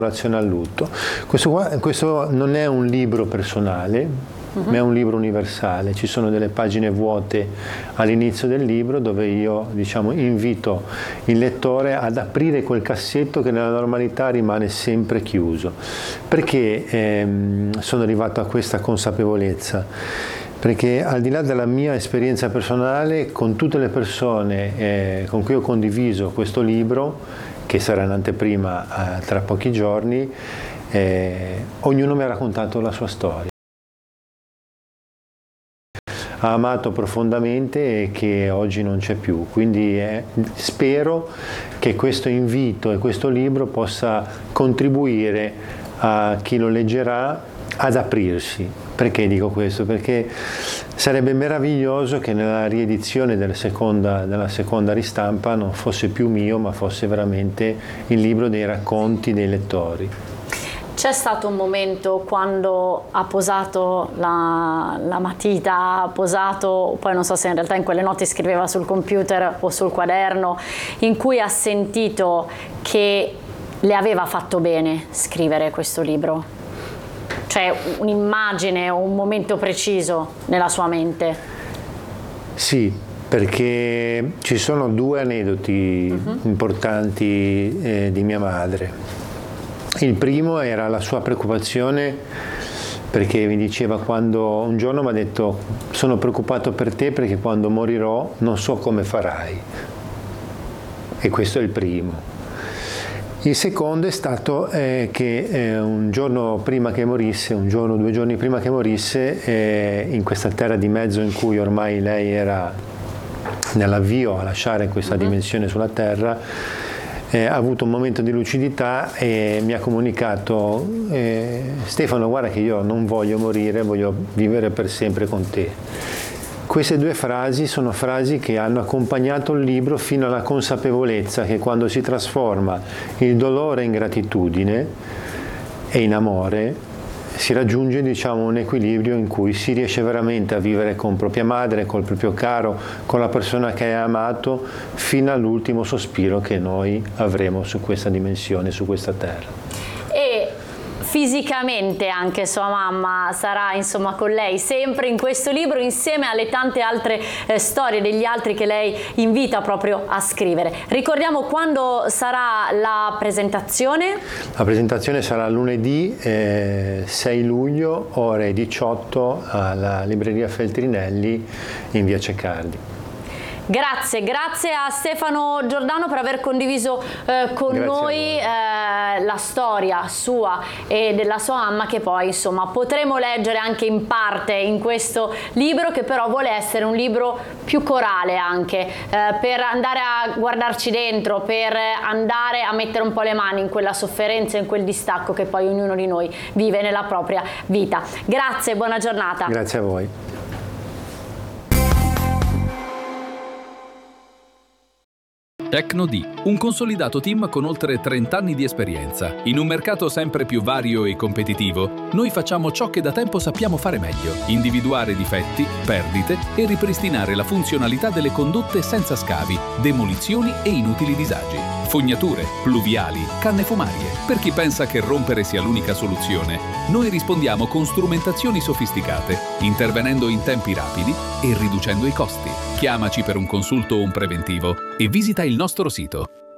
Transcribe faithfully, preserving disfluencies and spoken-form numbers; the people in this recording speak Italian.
al lutto. Questo, qua, questo non è un libro personale, uh-huh. ma è un libro universale. Ci sono delle pagine vuote all'inizio del libro dove io, diciamo, invito il lettore ad aprire quel cassetto che nella normalità rimane sempre chiuso. Perché ehm, sono arrivato a questa consapevolezza? Perché al di là della mia esperienza personale, con tutte le persone eh, con cui ho condiviso questo libro, che sarà in anteprima eh, tra pochi giorni, eh, ognuno mi ha raccontato la sua storia. Ha amato profondamente e che oggi non c'è più, quindi eh, spero che questo invito e questo libro possa contribuire a chi lo leggerà ad aprirsi. Perché dico questo? Perché sarebbe meraviglioso che nella riedizione della seconda, della seconda ristampa non fosse più mio, ma fosse veramente il libro dei racconti dei lettori. C'è stato un momento quando ha posato la, la matita, ha posato, poi non so se in realtà in quelle notti scriveva sul computer o sul quaderno, in cui ha sentito che le aveva fatto bene scrivere questo libro? Cioè un'immagine o un momento preciso nella sua mente? Sì, perché ci sono due aneddoti uh-huh. importanti eh, di mia madre. Il primo era la sua preoccupazione, perché mi diceva, quando un giorno mi ha detto: sono preoccupato per te perché quando morirò non so come farai. E questo è il primo. Il secondo è stato eh, che eh, un giorno prima che morisse, un giorno, due giorni prima che morisse, eh, in questa terra di mezzo in cui ormai lei era nell'avvio a lasciare questa mm-hmm. dimensione sulla terra, eh, ha avuto un momento di lucidità e mi ha comunicato: eh, Stefano, guarda che io non voglio morire, voglio vivere per sempre con te. Queste due frasi sono frasi che hanno accompagnato il libro fino alla consapevolezza che quando si trasforma il dolore in gratitudine e in amore, si raggiunge, diciamo, un equilibrio in cui si riesce veramente a vivere con propria madre, col proprio caro, con la persona che hai amato, fino all'ultimo sospiro che noi avremo su questa dimensione, su questa terra. E fisicamente anche sua mamma sarà, insomma, con lei sempre in questo libro, insieme alle tante altre eh, storie degli altri che lei invita proprio a scrivere. Ricordiamo quando sarà la presentazione? La presentazione sarà lunedì eh, sei luglio, ore diciotto, alla libreria Feltrinelli in via Cecardi. Grazie, grazie a Stefano Giordano per aver condiviso eh, con grazie noi eh, la storia sua e della sua mamma, che poi, insomma, potremo leggere anche in parte in questo libro, che però vuole essere un libro più corale anche, eh, per andare a guardarci dentro, per andare a mettere un po' le mani in quella sofferenza, in quel distacco che poi ognuno di noi vive nella propria vita. Grazie, buona giornata. Grazie a voi. Tecnodì, un consolidato team con oltre trenta anni di esperienza. In un mercato sempre più vario e competitivo, noi facciamo ciò che da tempo sappiamo fare meglio: individuare difetti, perdite e ripristinare la funzionalità delle condotte senza scavi, demolizioni e inutili disagi. Fognature, pluviali, canne fumarie. Per chi pensa che rompere sia l'unica soluzione, noi rispondiamo con strumentazioni sofisticate, intervenendo in tempi rapidi e riducendo i costi. Chiamaci per un consulto o un preventivo e visita il nostro sito